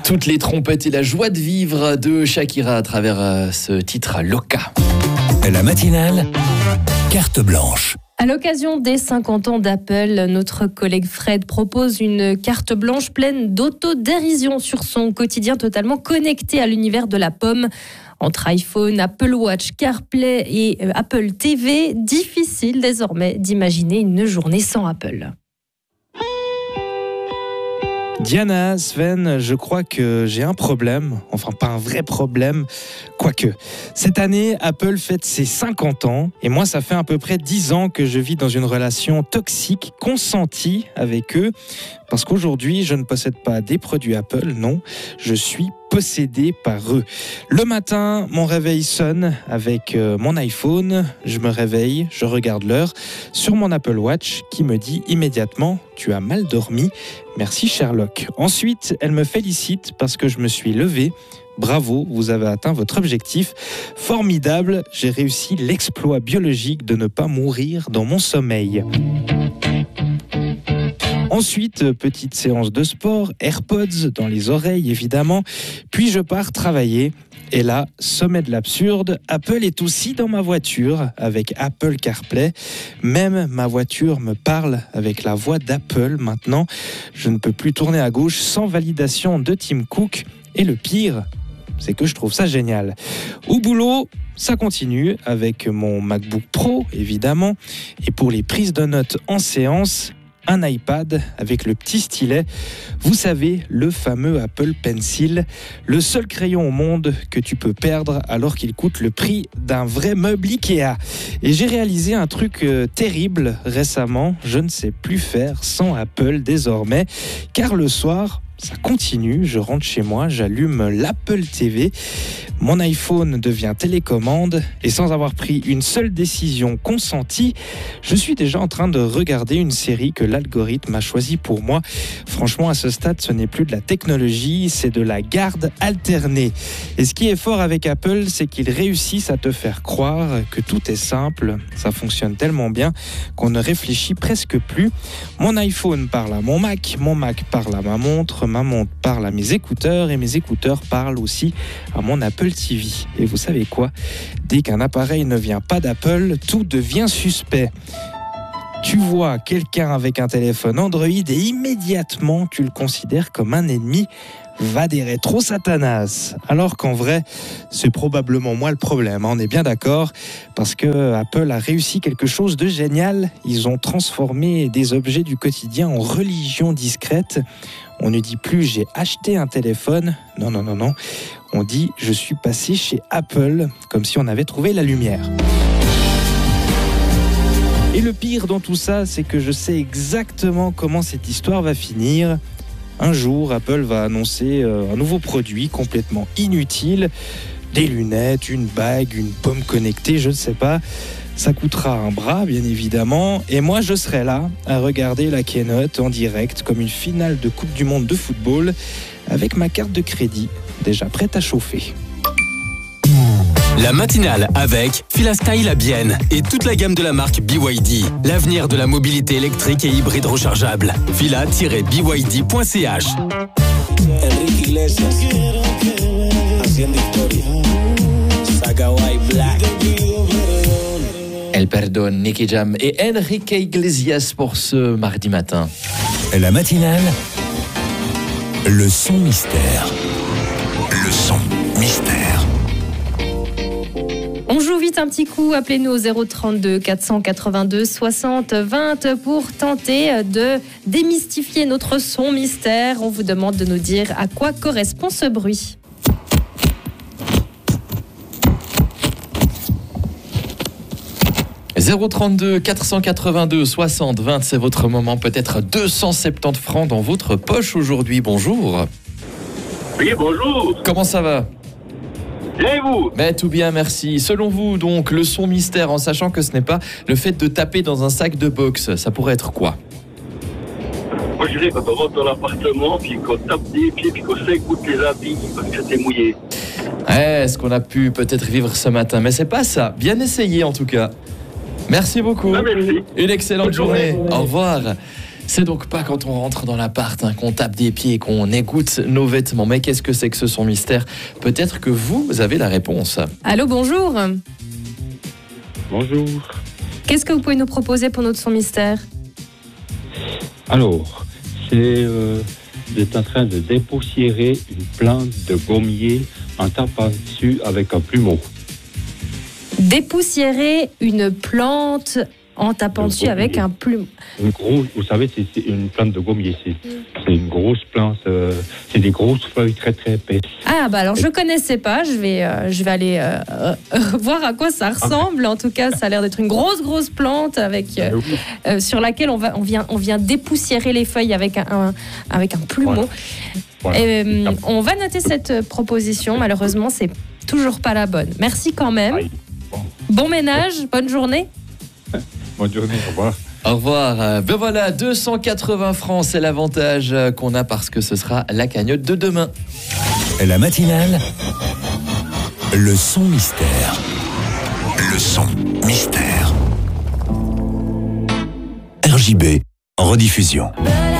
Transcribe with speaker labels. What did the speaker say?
Speaker 1: Toutes les trompettes et la joie de vivre de Shakira à travers ce titre Loca.
Speaker 2: La matinale, carte blanche.
Speaker 3: À l'occasion des 50 ans d'Apple, notre collègue Fred propose une carte blanche pleine d'autodérision sur son quotidien totalement connecté à l'univers de la pomme. Entre iPhone, Apple Watch, CarPlay et Apple TV, difficile désormais d'imaginer une journée sans Apple.
Speaker 4: Diana, Sven, je crois que j'ai un problème, enfin pas un vrai problème, quoique. Cette année, Apple fête ses 50 ans et moi ça fait à peu près 10 ans que je vis dans une relation toxique, consentie avec eux, parce qu'aujourd'hui je ne possède pas des produits Apple, non, je suis possédé par eux. Le matin, mon réveil sonne avec mon iPhone, je me réveille, je regarde l'heure sur mon Apple Watch qui me dit immédiatement « Tu as mal dormi, merci Sherlock ». Ensuite, elle me félicite parce que je me suis levé. Bravo, vous avez atteint votre objectif. Formidable, j'ai réussi l'exploit biologique de ne pas mourir dans mon sommeil. Ensuite, petite séance de sport, AirPods dans les oreilles évidemment, puis je pars travailler. Et là, sommet de l'absurde, Apple est aussi dans ma voiture avec Apple CarPlay. Même ma voiture me parle avec la voix d'Apple maintenant. Je ne peux plus tourner à gauche sans validation de Tim Cook. Et le pire, c'est que je trouve ça génial. Au boulot, ça continue avec mon MacBook Pro évidemment. Et pour les prises de notes en séance, un iPad avec le petit stylet. Vous savez, le fameux Apple Pencil, le seul crayon au monde que tu peux perdre alors qu'il coûte le prix d'un vrai meuble Ikea. Et j'ai réalisé un truc terrible récemment, je ne sais plus faire sans Apple désormais, car le soir, ça continue, je rentre chez moi, j'allume l'Apple TV, mon iPhone devient télécommande et sans avoir pris une seule décision consentie, je suis déjà en train de regarder une série que l'algorithme a choisie pour moi. Franchement, à ce stade, ce n'est plus de la technologie, c'est de la garde alternée. Et ce qui est fort avec Apple, c'est qu'ils réussissent à te faire croire que tout est simple. Ça fonctionne tellement bien qu'on ne réfléchit presque plus. Mon iPhone parle à mon Mac parle à ma montre parle à mes écouteurs et mes écouteurs parlent aussi à mon Apple TV. Et vous savez quoi ? Dès qu'un appareil ne vient pas d'Apple, tout devient suspect. Tu vois quelqu'un avec un téléphone Android et immédiatement tu le considères comme un ennemi. Va des rétro Satanas. Alors qu'en vrai, c'est probablement moi le problème, on est bien d'accord, parce que Apple a réussi quelque chose de génial. Ils ont transformé des objets du quotidien en religion discrète. On ne dit plus j'ai acheté un téléphone, non. On dit je suis passé chez Apple, comme si on avait trouvé la lumière. Et le pire dans tout ça, c'est que je sais exactement comment cette histoire va finir. Un jour, Apple va annoncer un nouveau produit complètement inutile, des lunettes, une bague, une pomme connectée, je ne sais pas. Ça coûtera un bras, bien évidemment, et moi je serai là à regarder la keynote en direct comme une finale de Coupe du Monde de football avec ma carte de crédit déjà prête à chauffer.
Speaker 2: La matinale avec Filastyle à Bienne et toute la gamme de la marque BYD. L'avenir de la mobilité électrique et hybride rechargeable. Fila-byd.ch.
Speaker 5: Enrique Iglesias, haciendo historia. Saga White Black.
Speaker 1: Elle pardonne Nicky Jam et Enrique Iglesias pour ce mardi matin.
Speaker 2: La matinale, le son mystère. Le son mystère.
Speaker 3: On joue vite un petit coup, appelez-nous au 032 482 60 20 pour tenter de démystifier notre son mystère. On vous demande de nous dire à quoi correspond ce bruit. «
Speaker 1: 032 482 60 20, c'est votre moment. Peut-être 270 francs dans votre poche aujourd'hui. Bonjour.
Speaker 6: Oui, bonjour.
Speaker 1: Comment ça va ?
Speaker 6: Et vous ?
Speaker 1: Mais tout bien, merci. Selon vous, donc, le son mystère, en sachant que ce n'est pas le fait de taper dans un sac de boxe, ça pourrait être quoi ?
Speaker 6: Moi, je dirais quand on rentre dans l'appartement, puis qu'on tape des pieds, puis qu'on s'écoute les habits parce que c'était mouillé.
Speaker 1: Ouais, ce qu'on a pu peut-être vivre ce matin, mais c'est pas ça. Bien essayé en tout cas. Merci beaucoup.
Speaker 6: Ah, merci.
Speaker 1: Une excellente
Speaker 6: Bonne journée.
Speaker 1: journée. Au revoir. C'est donc pas quand on rentre dans l'appart, qu'on tape des pieds et qu'on égoutte nos vêtements. Mais qu'est-ce que c'est que ce son mystère? Peut-être que vous avez la réponse.
Speaker 3: Allô, bonjour.
Speaker 7: Bonjour.
Speaker 3: Qu'est-ce que vous pouvez nous proposer pour notre son mystère?
Speaker 7: Alors, c'est vous êtes en train de dépoussiérer une plante de gommier en tapant dessus avec un plumeau.
Speaker 3: Dépoussiérer une plante en tapant dessus avec un plumeau.
Speaker 7: Vous savez, c'est une plante de gommier. C'est une grosse plante. C'est des grosses feuilles très très épaisses.
Speaker 3: Ah bah alors je connaissais pas. Je vais aller voir à quoi ça ressemble. En tout cas, ça a l'air d'être une grosse plante avec sur laquelle on vient dépoussiérer les feuilles avec un plumeau.
Speaker 7: Voilà.
Speaker 3: On va noter cette proposition. Malheureusement, c'est toujours pas la bonne. Merci quand même. Bon ménage, bonne journée.
Speaker 7: Bonne journée, au revoir.
Speaker 1: Au revoir. Ben voilà, 280 francs, c'est l'avantage qu'on a parce que ce sera la cagnotte de demain.
Speaker 8: La matinale, le son mystère. Le son mystère. RJB en rediffusion.